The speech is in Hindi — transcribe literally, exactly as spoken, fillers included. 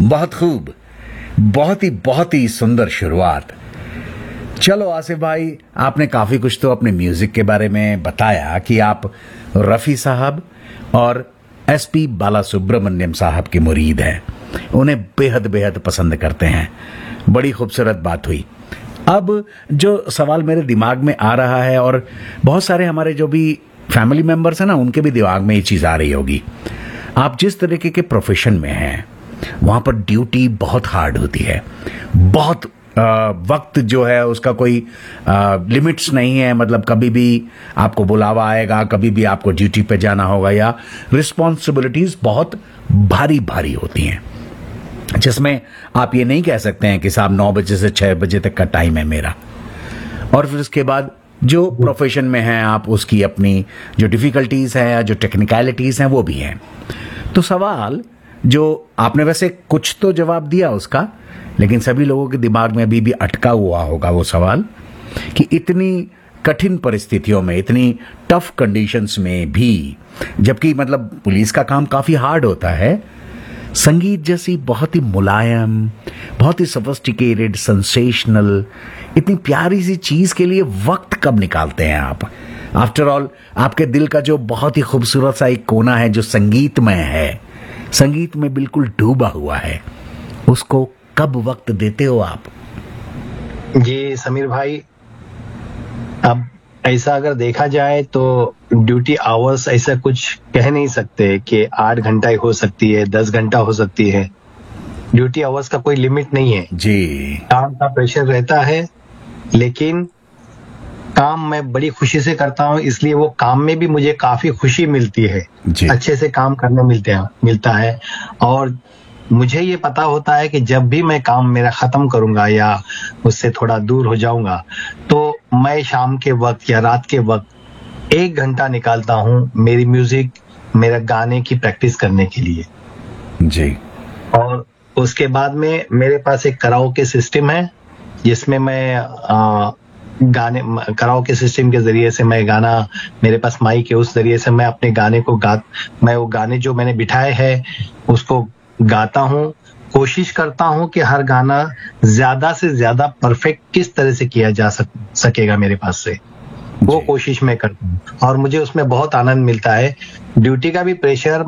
बहुत खूब, बहुत ही बहुत ही सुंदर शुरुआत। चलो आसिफ भाई, आपने काफी कुछ तो अपने म्यूजिक के बारे में बताया कि आप रफी साहब और एसपी बालासुब्रमण्यम साहब के मुरीद हैं, उन्हें बेहद बेहद पसंद करते हैं। बड़ी खूबसूरत बात हुई। अब जो सवाल मेरे दिमाग में आ रहा है, और बहुत सारे हमारे जो भी फैमिली मेंबर्स हैं ना, उनके भी दिमाग में ये चीज आ रही होगी, आप जिस तरीके के प्रोफेशन में हैं वहां पर ड्यूटी बहुत हार्ड होती है, बहुत आ, वक्त जो है उसका कोई लिमिट्स नहीं है। मतलब कभी भी आपको बुलावा आएगा, कभी भी आपको ड्यूटी पे जाना होगा, या रिस्पॉन्सिबिलिटीज बहुत भारी भारी होती हैं, जिसमें आप ये नहीं कह सकते हैं कि साहब नौ बजे से छह बजे तक का टाइम है मेरा। और फिर उसके बाद जो प्रोफेशन में हैं आप, उसकी अपनी जो डिफिकल्टीज हैं या जो टेक्निकलिटीज हैं वो भी हैं। तो सवाल जो आपने, वैसे कुछ तो जवाब दिया उसका, लेकिन सभी लोगों के दिमाग में अभी भी अटका हुआ होगा वो सवाल कि इतनी कठिन परिस्थितियों में, इतनी टफ कंडीशंस में भी, जबकि मतलब पुलिस का काम काफी हार्ड होता है, संगीत जैसी बहुत ही मुलायम, बहुत ही सोफिस्टिकेटेड, सेंसेशनल, इतनी प्यारी सी चीज के लिए वक्त कब निकालते हैं आप? आफ्टर ऑल आपके दिल का जो बहुत ही खूबसूरत सा एक कोना है जो संगीतमय है, संगीत में बिल्कुल डूबा हुआ है, उसको कब वक्त देते हो आप? जी समीर भाई, अब ऐसा अगर देखा जाए तो ड्यूटी आवर्स ऐसा कुछ कह नहीं सकते कि आठ घंटा ही हो सकती है, दस घंटा हो सकती है। ड्यूटी आवर्स का कोई लिमिट नहीं है जी। काम का प्रेशर रहता है, लेकिन काम मैं बड़ी खुशी से करता हूं, इसलिए वो काम में भी मुझे काफी खुशी मिलती है, अच्छे से काम करने मिलते हैं मिलता है। और मुझे ये पता होता है कि जब भी मैं काम मेरा खत्म करूंगा या उससे थोड़ा दूर हो जाऊंगा, तो मैं शाम के वक्त या रात के वक्त एक घंटा निकालता हूं मेरी म्यूजिक, मेरा गाने की प्रैक्टिस करने के लिए जी। और उसके बाद में मेरे पास एक कराओके सिस्टम है, जिसमें मैं आ, गाने कराओके सिस्टम के जरिए से मैं गाना, मेरे पास माइक है, उस जरिए से मैं अपने गाने को गा मैं वो गाने जो मैंने बिठाए हैं उसको गाता हूं। कोशिश करता हूं कि हर गाना ज्यादा से ज्यादा परफेक्ट किस तरह से किया जा सक, सकेगा मेरे पास से, वो कोशिश मैं करता हूं और मुझे उसमें बहुत आनंद मिलता है। ड्यूटी का भी प्रेशर